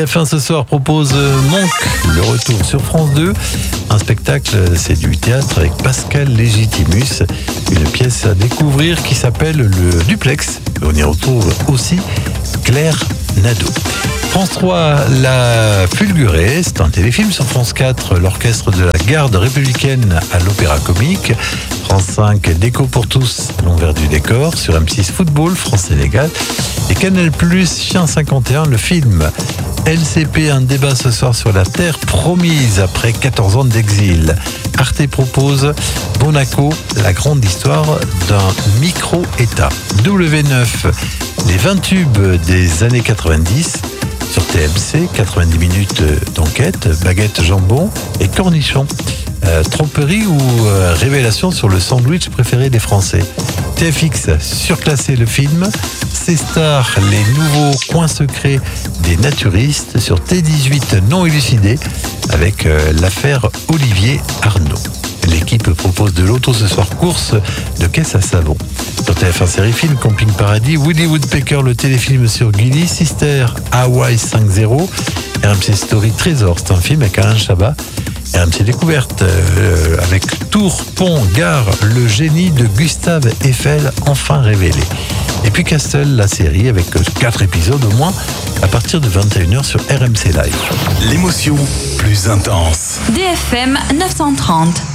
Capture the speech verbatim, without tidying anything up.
F un ce soir propose Monk, le retour sur France deux. Un spectacle, c'est du théâtre avec Pascal Légitimus. Une pièce à découvrir qui s'appelle Le Duplex. On y retrouve aussi Claire Nadeau. France trois, La Fulgurée, c'est un téléfilm. Sur France quatre, l'orchestre de la garde républicaine à l'Opéra Comique. France cinq, Déco pour tous, l'envers du décor. Sur M six, Football, France-Sénégal. Et Canal plus, Chien cinquante et un, le film. L C P, un débat ce soir sur la terre promise après quatorze ans d'exil. Arte propose Monaco, la grande histoire d'un micro-État. W neuf, les vingt tubes des années quatre-vingt-dix. Sur T M C, quatre-vingt-dix minutes d'enquête, baguette, jambon et cornichons. Euh, tromperie ou euh, révélation sur le sandwich préféré des Français. T F X, surclassé le film. C-Star, les nouveaux coins secrets des naturistes. Sur T dix-huit, non élucidé, avec euh, l'affaire Olivier Arnaud. L'équipe propose de l'auto ce soir, course de caisse à savon. Sur T F un série film, Camping Paradis, Woody Woodpecker, le téléfilm sur Gilly, Sister, Hawaii cinq zéro, R M C Story Trésor, c'est un film avec Alain Chabat. R M C Découverte, euh, avec Tour, Pont, Gare, le génie de Gustave Eiffel enfin révélé. Et puis Castle, la série, avec quatre épisodes au moins, à partir de vingt et une heures sur R M C Live. L'émotion plus intense. D F M neuf cent trente.